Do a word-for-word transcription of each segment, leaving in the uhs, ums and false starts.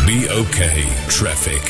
Be okay, traffic.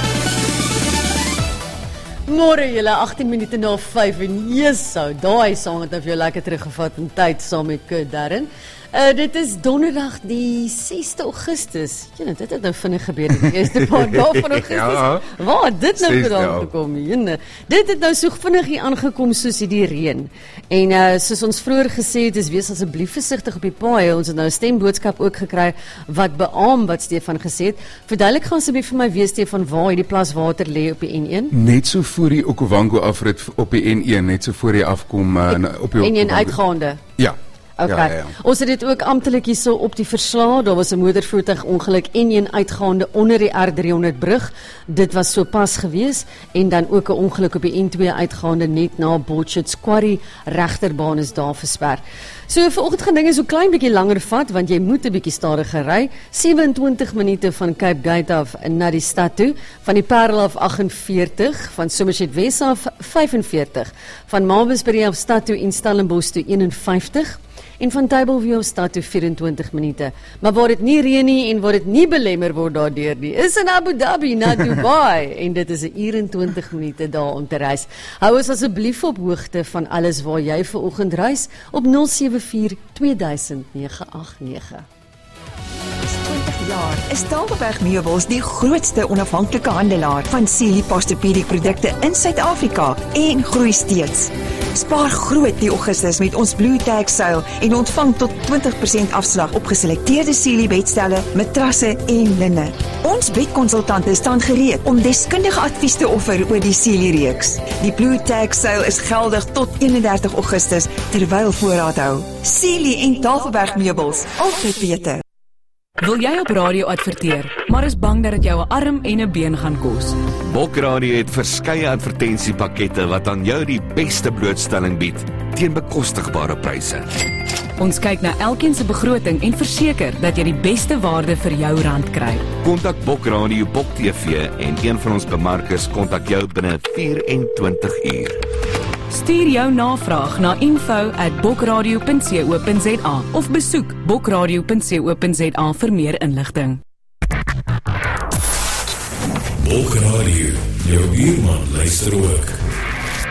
Môre julle agttien minute na vyf en jesu, daai sang het nou vir jou lekker teruggevat in tyd saam met Kurt Darren. Uh, dit is donderdag die sesde Augustus. Ja, dit het nou vinnig gebeur die eerste paar dae van Augustus. Ja, waar het dit nou vandaan gekom? Jene. Dit het nou so vinnig hier aangekom soos die reën. En uh, soos ons vroeër gesê het, is wees asseblief versigtig op die paaie. Ons het nou 'n stemboodskap ook gekry wat beamoen wat Stefan gesê het. Verduidelik gaan asseblief vir my weer Stefan waar hierdie plaswater lê op die N een. Net so voor die Okavango afrit op die N een, net so voor jy afkom uh, op die N een uitgaande. Ja. Okay. Ja, ja, ja. Ons het dit ook amptelik hierso op die verslae. Daar was 'n motorvoertuig ongeluk N een uitgaande onder die R driehonderd brug. Dit was so pas gewees en dan ook 'n ongeluk op die N twee uitgaande net na Botchet's Quarry. Regterbaan is daar versper. So vanoggend gaan dinge so klein bietjie langer vat want jy moet 'n bietjie stadiger ry. sewe en twintig minute van Cape Gate af na die stad toe, van die Parel af agt en veertig, van Somerset Wes af vyf en veertig, van Malmesbury af stad toe en Stellenbosch toe een en vyftig. En van Tableview stad toe vyf en twintig minute. Maar waar dit nie reën nie en waar dit nie belemmer word daardeur nie, is in Abu Dhabi na Dubai en dit is 'n uur en twintig minute daar om te reis. Hou ons asseblief op hoogte van alles waar jy vanoggend reis op nul sewe vier twee duisend nege agt nege. Jaar is Tafelberg Meubels die grootste onafhanklike handelaar van Sealy Posturepedic produkte in Suid-Afrika en groei steeds. Spaar groot die Augustus met ons Blue Tag sale en ontvang tot twintig persent afslag op geselekteerde Sealy bedstelle, matrasse en linne. Ons bedkonsultante staan gereed om deskundige advies te offer oor die Sealy reeks. Die Blue Tag sale is geldig tot een en dertig Augustus terwyl voorraad hou. Sealy en Tafelberg Meubels, altyd beter. Wil jy op radio adverteer, maar is bang dat dit jou 'n arm en 'n been gaan kos? Bokradio het verskeie advertensiepakkette wat aan jou die beste blootstelling bied teen bekostigbare pryse. Ons kyk na elkeen se begroting en verseker dat jy die beste waarde vir jou rand kry. Kontak Bokradio Bok T V en een van ons bemarkers kontak jou binne vyf en twintig uur. Stuur jou navraag na info at bokradio punt co punt za of besoek bokradio punt co punt za vir meer inligting. Bokradio, jou buurman luister ook.